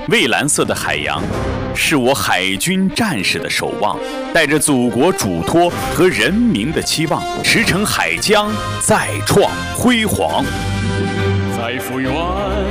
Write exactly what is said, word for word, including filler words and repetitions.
蔚蓝色的海洋，是我海军战士的守望，带着祖国嘱托和人民的期望，驰骋海疆，再创辉煌。 在复原